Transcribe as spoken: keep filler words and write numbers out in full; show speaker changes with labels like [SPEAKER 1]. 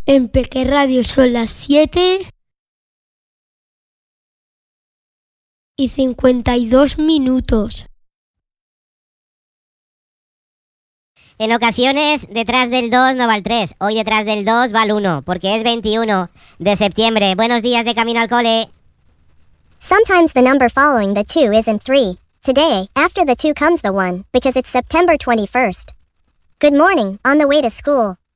[SPEAKER 1] En Peque Radio son las siete y cincuenta y dos minutos.
[SPEAKER 2] En ocasiones, detrás del dos no va el tres. Hoy detrás del dos va el uno, porque es veintiuno de septiembre. Buenos días de camino al cole.
[SPEAKER 3] Sometimes the number following the two isn't three. Today, after the two comes the one, because it's September twenty-first. Good morning, on the way to school.